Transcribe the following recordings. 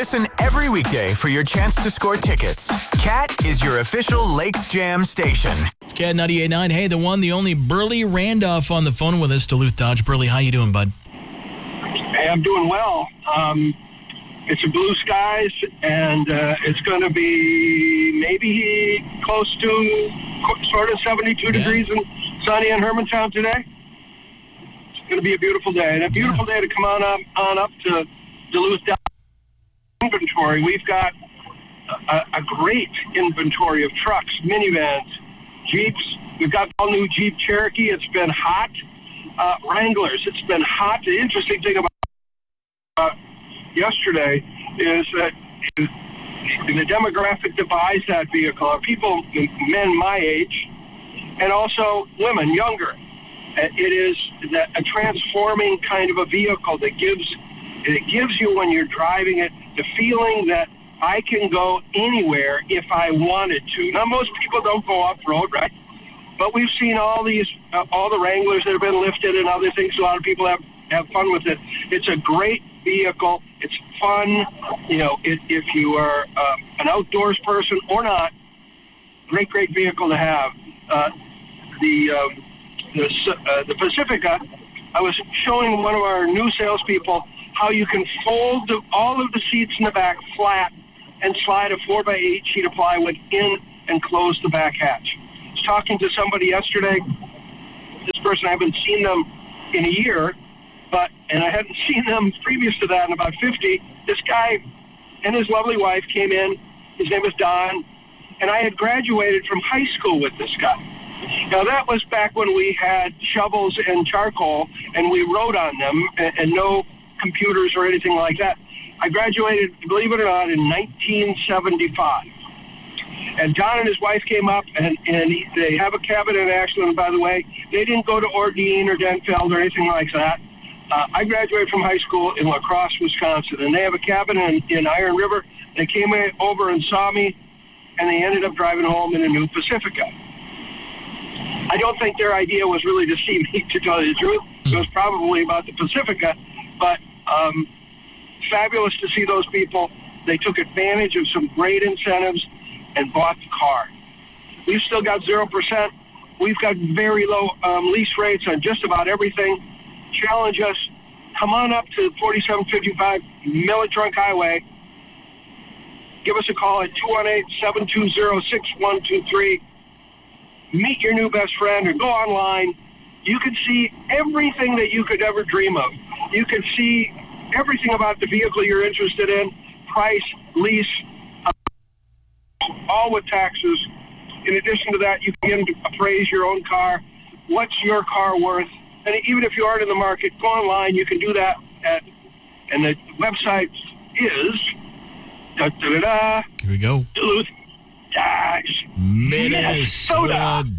Listen every weekday for your chance to score tickets. Cat is your official Lakes Jam station. It's Cat 98.9. Hey, the one, the only Burley Randolph on the phone with us, Duluth Dodge. Burley, how you doing, bud? Hey, I'm doing well. It's a blue skies, and it's going to be maybe close to sort of 72 degrees and sunny in Hermantown today. It's going to be a beautiful day, and a beautiful day to come on up to Duluth Dodge inventory. We've got a great inventory of trucks, minivans, Jeeps. We've got all new Jeep Cherokee. It's been hot. Wranglers. It's been hot. The interesting thing about yesterday is that the demographic that buys that vehicle are people, men my age, and also women younger. It is a transforming kind of a vehicle that gives you, when you're driving it, the feeling that I can go anywhere if I wanted to. Now, most people don't go off-road, right? But we've seen all the Wranglers that have been lifted and other things. A lot of people have fun with it. It's a great vehicle. It's fun. You know, if you are an outdoors person or not, great vehicle to have. The Pacifica, I was showing one of our new salespeople how you can fold all of the seats in the back flat and slide a 4x8 sheet of plywood in and close the back hatch. I was talking to somebody yesterday. This person, I haven't seen them in a year, and I hadn't seen them previous to that in about 50. This guy and his lovely wife came in. His name is Don, and I had graduated from high school with this guy. Now, that was back when we had shovels and charcoal, and we wrote on them, and no computers or anything like that. I graduated, believe it or not, in 1975. And Don and his wife came up, and they have a cabin in Ashland, by the way. They didn't go to Ordine or Denfeld or anything like that. I graduated from high school in La Crosse, Wisconsin, and they have a cabin in Iron River. They came over and saw me, and they ended up driving home in a new Pacifica. I don't think their idea was really to see me, to tell you the truth. It was probably about the Pacifica, but fabulous to see those people. They took advantage of some great incentives and bought the car. We've still got 0%. We've got very low lease rates on just about everything. Challenge us. Come on up to 4755 Millet Trunk Highway. Give us a call at 218-720-6123. Meet your new best friend or go online. You can see everything that you could ever dream of. You can see everything about the vehicle you're interested in, price, lease, all with taxes. In addition to that, you can appraise your own car. What's your car worth? And even if you aren't in the market, go online. You can do that and the website is Here we go. Duluth Dodge Minnesota.com.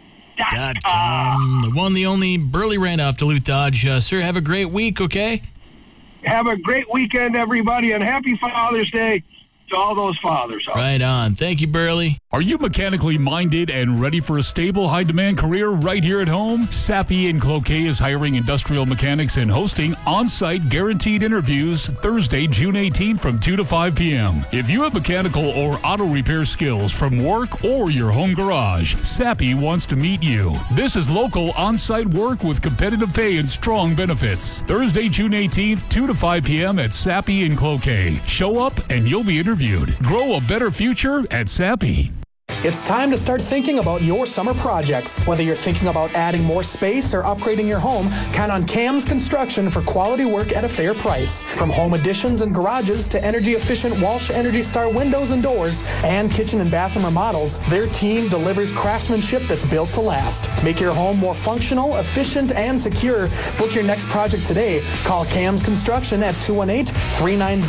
The one, the only Burley Randolph, Duluth Dodge. Sir, have a great week, okay? Have a great weekend, everybody, and happy Father's Day to all those fathers. Right on. Thank you, Burley. Are you mechanically minded and ready for a stable, high-demand career right here at home? Sappi and Cloquet is hiring industrial mechanics and hosting on-site guaranteed interviews Thursday, June 18th from 2 to 5 p.m. If you have mechanical or auto repair skills from work or your home garage, Sappi wants to meet you. This is local on-site work with competitive pay and strong benefits. Thursday, June 18th, 2 to 5 p.m. at Sappi and Cloquet. Show up and you'll be interviewed. Grow a better future at Sappi. It's time to start thinking about your summer projects. Whether you're thinking about adding more space or upgrading your home, count on Cam's Construction for quality work at a fair price. From home additions and garages to energy-efficient Walsh Energy Star windows and doors and kitchen and bathroom remodels, their team delivers craftsmanship that's built to last. Make your home more functional, efficient, and secure. Book your next project today. Call Cam's Construction at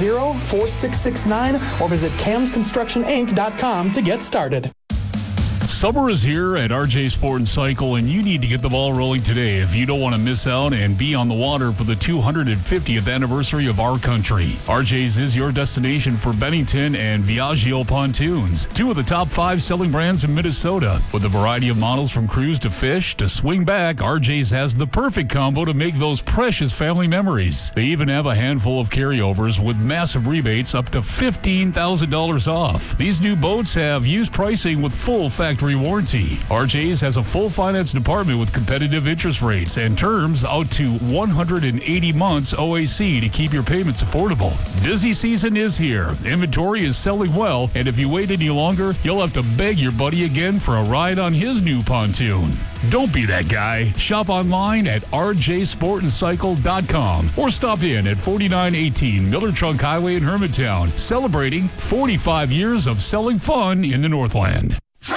218-390-4669 or visit camsconstructioninc.com to get started. Summer is here at RJ Sport and Cycle, and you need to get the ball rolling today if you don't want to miss out and be on the water for the 250th anniversary of our country. RJ's is your destination for Bennington and Viaggio pontoons, two of the top 5 selling brands in Minnesota. With a variety of models from cruise to fish to swing back, RJ's has the perfect combo to make those precious family memories. They even have a handful of carryovers with massive rebates up to $15,000 off. These new boats have used pricing with full factory warranty. RJ's has a full finance department with competitive interest rates and terms out to 180 months OAC to keep your payments affordable. Busy season is here. Inventory is selling well, and if you wait any longer, you'll have to beg your buddy again for a ride on his new pontoon. Don't be that guy. Shop online at rjsportandcycle.com or stop in at 4918 Miller Trunk Highway in Hermantown, celebrating 45 years of selling fun in the Northland.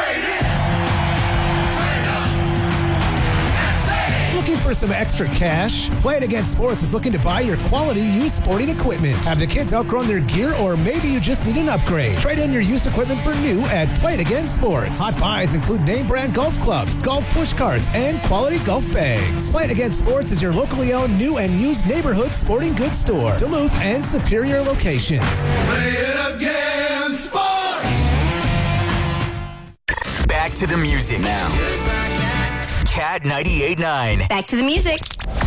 Looking for some extra cash? Play It Again Sports is looking to buy your quality used sporting equipment. Have the kids outgrown their gear, or maybe you just need an upgrade? Trade in your used equipment for new at Play It Again Sports. Hot buys include name brand golf clubs, golf push carts, and quality golf bags. Play It Again Sports is your locally owned new and used neighborhood sporting goods store. Duluth and Superior locations. Play It Again Sports. Back to the music now. Cat 98.9. Back to the music.